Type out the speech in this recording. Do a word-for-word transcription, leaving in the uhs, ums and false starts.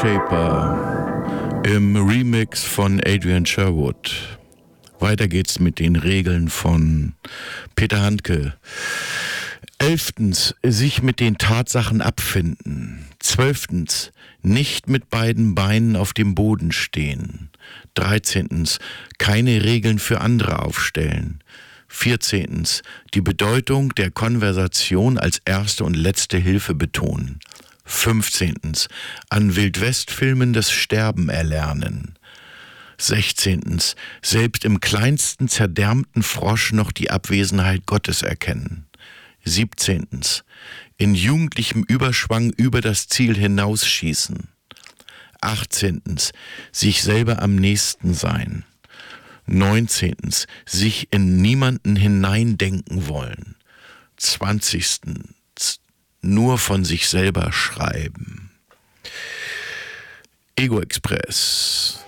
Shaper im Remix von Adrian Sherwood. Weiter geht's mit den Regeln von Peter Handke. Elftens, sich mit den Tatsachen abfinden. Zwölftens, nicht mit beiden Beinen auf dem Boden stehen. Dreizehntens, keine Regeln für andere aufstellen. Vierzehntens, die Bedeutung der Konversation als erste und letzte Hilfe betonen. Fünfzehntens, an Wildwestfilmen das Sterben erlernen. Sechzehntens, selbst im kleinsten zerdärmten Frosch noch die Abwesenheit Gottes erkennen. Siebzehntens, in jugendlichem Überschwang über das Ziel hinausschießen. Achtzehntens, sich selber am nächsten sein. Neunzehntens, sich in niemanden hineindenken wollen. Zwanzigstens, nur von sich selber schreiben. Ego Express.